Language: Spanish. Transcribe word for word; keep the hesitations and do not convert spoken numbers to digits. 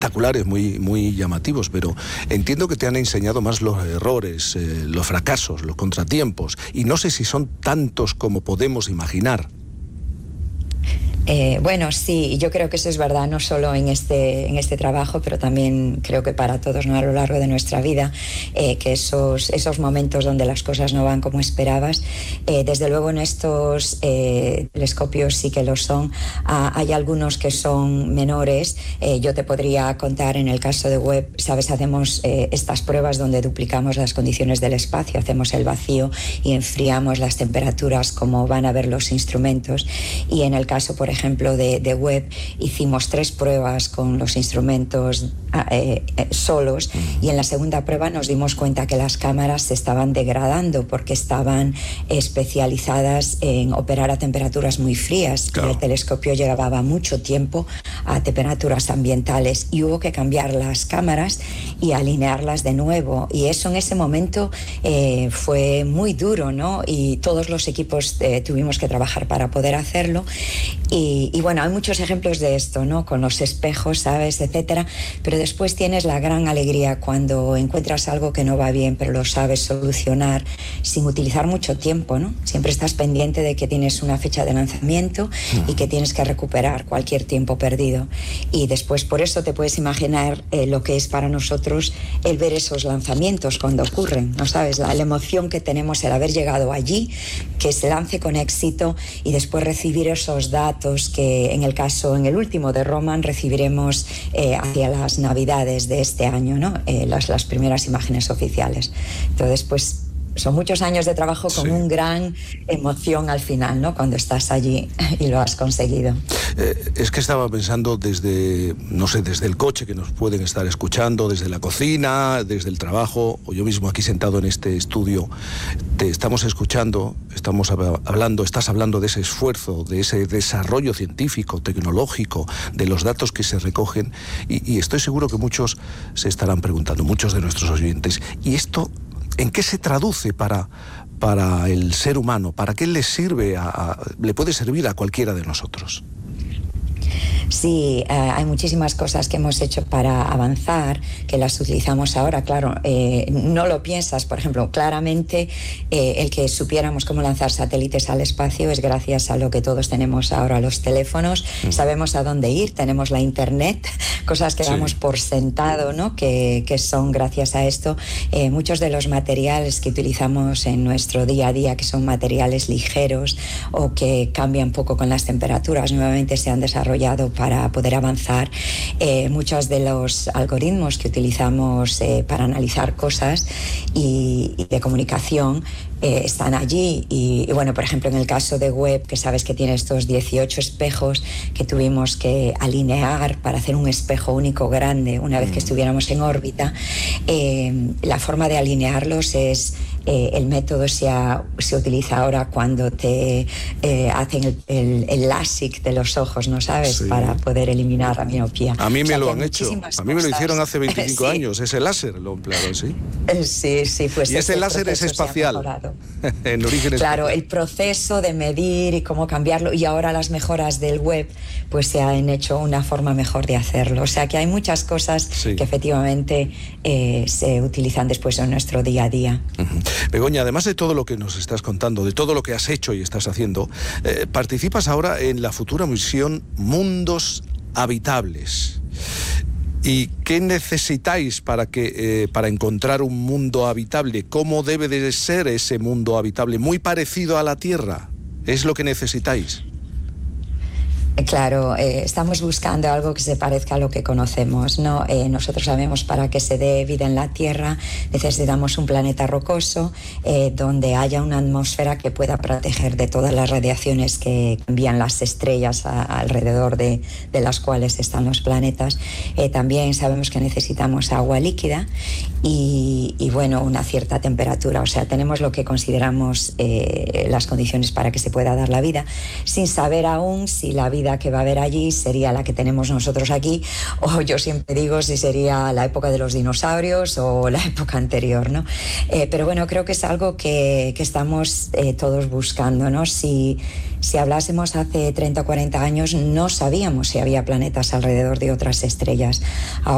espectaculares, muy, muy llamativos, pero entiendo que te han enseñado más los errores, eh, los fracasos, los contratiempos, y no sé si son tantos como podemos imaginar. Eh, bueno, sí, yo creo que eso es verdad, no solo en este, en este trabajo, pero también creo que para todos, ¿no?, a lo largo de nuestra vida, eh, que esos, esos momentos donde las cosas no van como esperabas, eh, desde luego en estos eh, telescopios sí que lo son. Ah, hay algunos que son menores. Eh, yo te podría contar en el caso de Webb, sabes, hacemos eh, estas pruebas donde duplicamos las condiciones del espacio, hacemos el vacío y enfriamos las temperaturas como van a ver los instrumentos, y en el caso, por ejemplo, de, de Webb, hicimos tres pruebas con los instrumentos eh, eh, solos, y en la segunda prueba nos dimos cuenta que las cámaras se estaban degradando porque estaban especializadas en operar a temperaturas muy frías. Claro. Y el telescopio llevaba mucho tiempo a temperaturas ambientales y hubo que cambiar las cámaras y alinearlas de nuevo, y eso en ese momento eh, fue muy duro, ¿no? Y todos los equipos eh, tuvimos que trabajar para poder hacerlo. Y, y bueno, hay muchos ejemplos de esto, ¿no? Con los espejos, ¿sabes?, etcétera. Pero después tienes la gran alegría cuando encuentras algo que no va bien, pero lo sabes solucionar sin utilizar mucho tiempo, ¿no? Siempre estás pendiente de que tienes una fecha de lanzamiento y que tienes que recuperar cualquier tiempo perdido. Y después, por eso te puedes imaginar eh, lo que es para nosotros el ver esos lanzamientos cuando ocurren, ¿no sabes? La, la emoción que tenemos, el haber llegado allí, que se lance con éxito y después recibir esos datos que en el caso, en el último de Roman, recibiremos eh, hacia las Navidades de este año, ¿no? Eh, las, las primeras imágenes oficiales. Entonces, pues son muchos años de trabajo con sí. un gran emoción al final, ¿no?, cuando estás allí y lo has conseguido. Eh, es que estaba pensando desde, no sé, desde el coche que nos pueden estar escuchando, desde la cocina, desde el trabajo, o yo mismo aquí sentado en este estudio, te estamos escuchando, estamos hablando, estás hablando de ese esfuerzo, de ese desarrollo científico, tecnológico, de los datos que se recogen, y, y estoy seguro que muchos se estarán preguntando, muchos de nuestros oyentes, ¿y esto en qué se traduce para, para el ser humano? ¿Para qué le sirve, a, a, le puede servir a cualquiera de nosotros? Sí, eh, hay muchísimas cosas que hemos hecho para avanzar, que las utilizamos ahora, claro, eh, no lo piensas, por ejemplo, claramente eh, el que supiéramos cómo lanzar satélites al espacio es gracias a lo que todos tenemos ahora, los teléfonos, mm. sabemos a dónde ir, tenemos la internet, cosas que sí. damos por sentado, ¿no?, que, que son gracias a esto. Eh, muchos de los materiales que utilizamos en nuestro día a día, que son materiales ligeros o que cambian poco con las temperaturas, nuevamente se han desarrollado para poder avanzar. Eh, muchos de los algoritmos que utilizamos eh, para analizar cosas y, y de comunicación eh, están allí y, y bueno, por ejemplo, en el caso de Webb, que sabes que tiene estos dieciocho espejos que tuvimos que alinear para hacer un espejo único grande una vez que estuviéramos en órbita, eh, la forma de alinearlos es Eh, el método se, ha, se utiliza ahora cuando te eh, hacen el, el, el LASIK de los ojos, ¿no sabes? Sí. Para poder eliminar la miopía. A mí me o sea, lo han hecho. A mí me lo hicieron hace veinticinco sí. años. Ese láser lo emplearon, ¿sí? Sí, sí. Pues y ese láser es espacial. En origen claro, espacial. El proceso de medir y cómo cambiarlo, y ahora las mejoras del Webb, pues se han hecho una forma mejor de hacerlo. O sea que hay muchas cosas sí. que efectivamente eh, se utilizan después en nuestro día a día. Uh-huh. Begoña, además de todo lo que nos estás contando, de todo lo que has hecho y estás haciendo, eh, participas ahora en la futura misión Mundos Habitables. ¿Y qué necesitáis para, que, eh, para encontrar un mundo habitable? ¿Cómo debe de ser ese mundo habitable? ¿Muy parecido a la Tierra? ¿Es lo que necesitáis? Claro, eh, estamos buscando algo que se parezca a lo que conocemos, ¿no? Eh, nosotros sabemos para que se dé vida en la Tierra necesitamos un planeta rocoso eh, donde haya una atmósfera que pueda proteger de todas las radiaciones que envían las estrellas a, alrededor de, de las cuales están los planetas. Eh, también sabemos que necesitamos agua líquida y, y bueno, una cierta temperatura. O sea, tenemos lo que consideramos eh, las condiciones para que se pueda dar la vida, sin saber aún si la vida que va a haber allí sería la que tenemos nosotros aquí, o yo siempre digo si sería la época de los dinosaurios o la época anterior, ¿no? Eh, pero bueno, creo que es algo que, que estamos eh, todos buscando, ¿no? Si, si hablásemos hace treinta o cuarenta años, no sabíamos si había planetas alrededor de otras estrellas. Ahora